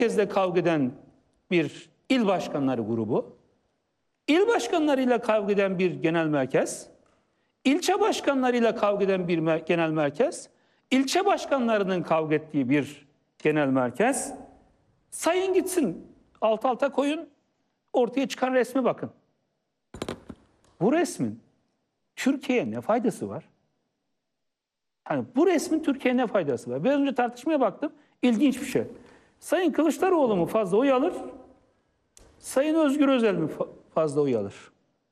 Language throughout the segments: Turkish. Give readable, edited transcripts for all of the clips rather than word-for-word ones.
merkezde kavga eden bir il başkanları grubu, il başkanlarıyla kavga eden bir genel merkez, ilçe başkanlarıyla kavga eden bir genel merkez, ilçe başkanlarının kavga ettiği bir genel merkez. Sayın gitsin, alt alta koyun, ortaya çıkan resme bakın. Bu resmin Türkiye'ye ne faydası var? Yani bu resmin Türkiye'ye ne faydası var? Biraz önce tartışmaya baktım, ilginç bir şey. Sayın Kılıçdaroğlu mu fazla oy alır? Sayın Özgür Özel mi fazla oy alır?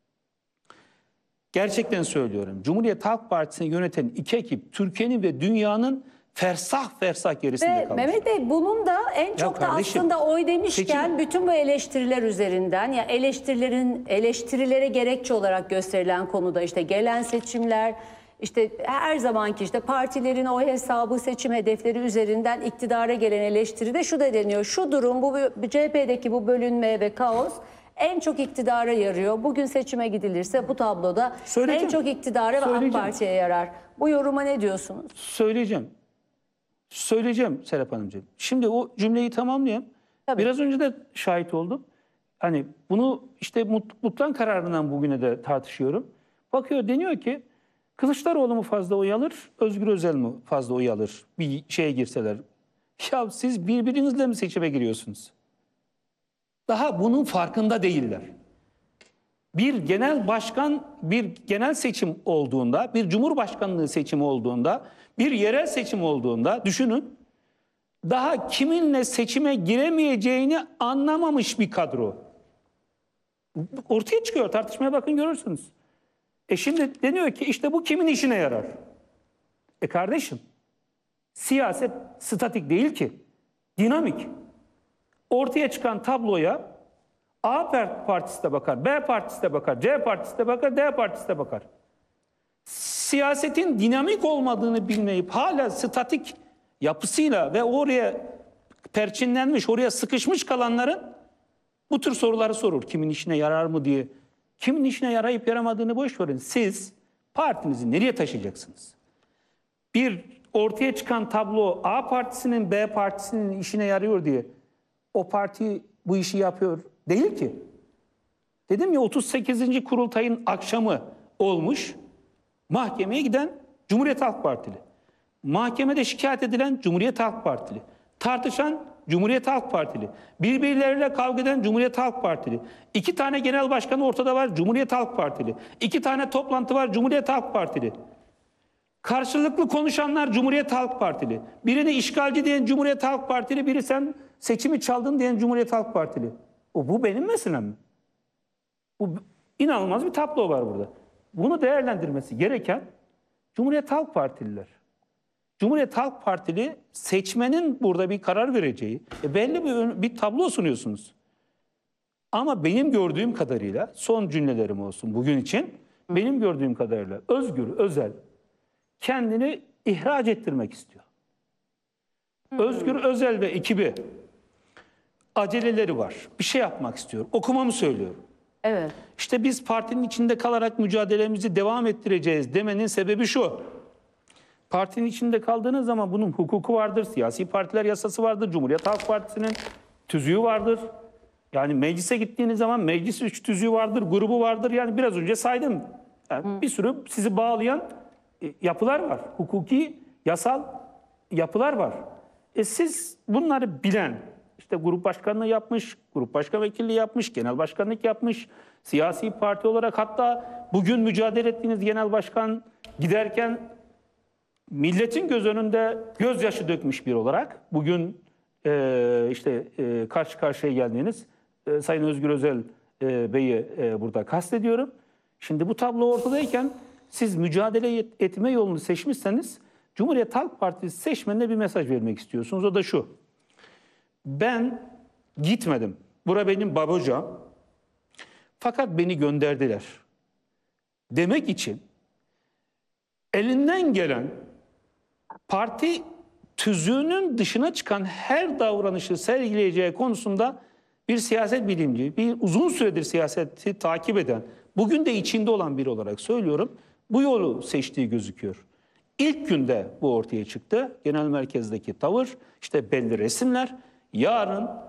Gerçekten söylüyorum. Cumhuriyet Halk Partisi'ni yöneten iki ekip Türkiye'nin ve dünyanın fersah fersah gerisinde kalmış. Mehmet Bey, bunun da en çok da aslında oy demişken bütün bu eleştiriler üzerinden, ya eleştirilere gerekçe olarak gösterilen konuda işte gelen seçimler, işte her zamanki işte partilerin oy hesabı, seçim hedefleri üzerinden iktidara gelen eleştiride şu da deniyor. Şu durum, bu CHP'deki bu bölünme ve kaos en çok iktidara yarıyor. Bugün seçime gidilirse bu tabloda en çok iktidara ve AK Parti'ye yarar. Bu yoruma ne diyorsunuz? Söyleyeceğim Serap Hanımcığım. Şimdi o cümleyi tamamlayayım. Tabii. Biraz önce de şahit oldum. Hani bunu işte mutluluktan kararından bugüne de tartışıyorum. Bakıyor, deniyor ki Kılıçdaroğlu mu fazla oy alır, Özgür Özel mi fazla oy alır bir şeye girseler. Ya siz birbirinizle mi seçime giriyorsunuz? Daha bunun farkında değiller. Bir genel başkan, bir genel seçim olduğunda, bir cumhurbaşkanlığı seçimi olduğunda, bir yerel seçim olduğunda düşünün, daha kiminle seçime giremeyeceğini anlamamış bir kadro. Ortaya çıkıyor, tartışmaya bakın görürsünüz. Şimdi deniyor ki işte bu kimin işine yarar? Kardeşim, siyaset statik değil ki, dinamik. Ortaya çıkan tabloya A partisi de bakar, B partisi de bakar, C partisi de bakar, D partisi de bakar. Siyasetin dinamik olmadığını bilmeyip hala statik yapısıyla ve oraya perçinlenmiş, oraya sıkışmış kalanların bu tür soruları sorur. Kimin işine yarar mı diye. Kimin işine yarayıp yaramadığını boş verin. Siz partinizi nereye taşıyacaksınız? Bir ortaya çıkan tablo A partisinin B partisinin işine yarıyor diye o parti bu işi yapıyor değil ki. Dedim ya, 38. kurultayın akşamı olmuş. Mahkemeye giden Cumhuriyet Halk Partili. Mahkemede şikayet edilen Cumhuriyet Halk Partili. Tartışan Cumhuriyet Halk Partili. Birbirleriyle kavga eden Cumhuriyet Halk Partili. 2 tane genel başkanı ortada var, Cumhuriyet Halk Partili. 2 tane toplantı var, Cumhuriyet Halk Partili. Karşılıklı konuşanlar Cumhuriyet Halk Partili. Birini işgalci diyen Cumhuriyet Halk Partili, biri sen seçimi çaldın diyen Cumhuriyet Halk Partili. Bu benim meselem mi? Bu inanılmaz bir tablo var burada. Bunu değerlendirmesi gereken Cumhuriyet Halk Partililer. Cumhuriyet Halk Partili seçmenin burada bir karar vereceği belli bir tablo sunuyorsunuz. Ama benim gördüğüm kadarıyla, son cümlelerim olsun bugün için, benim gördüğüm kadarıyla Özgür Özel kendini ihraç ettirmek istiyor. Özgür Özel ve ekibi aceleleri var. Bir şey yapmak istiyor. Okumamı söylüyorum. Evet. İşte biz partinin içinde kalarak mücadelemizi devam ettireceğiz demenin sebebi şu. Partinin içinde kaldığınız zaman bunun hukuku vardır, siyasi partiler yasası vardır, Cumhuriyet Halk Partisi'nin tüzüğü vardır. Yani meclise gittiğiniz zaman meclis tüzüğü vardır, grubu vardır. Yani biraz önce saydım. Yani bir sürü sizi bağlayan yapılar var. Hukuki, yasal yapılar var. Siz bunları bilen, işte grup başkanlığı yapmış, grup başkan vekilliği yapmış, genel başkanlık yapmış, siyasi parti olarak, hatta bugün mücadele ettiğiniz genel başkan giderken milletin göz önünde gözyaşı dökmüş bir olarak bugün karşı karşıya geldiğiniz Sayın Özgür Özel Bey'i burada kastediyorum. Şimdi bu tablo ortadayken siz mücadele etme yolunu seçmişseniz Cumhuriyet Halk Partisi seçmenine bir mesaj vermek istiyorsunuz. O da şu: ben gitmedim. Bura benim babacığım. Fakat beni gönderdiler demek için elinden gelen parti tüzüğünün dışına çıkan her davranışı sergileyeceği konusunda bir siyaset bilimci, bir uzun süredir siyaseti takip eden, bugün de içinde olan biri olarak söylüyorum, bu yolu seçtiği gözüküyor. İlk günde bu ortaya çıktı. Genel merkezdeki tavır, işte belli resimler. Yarın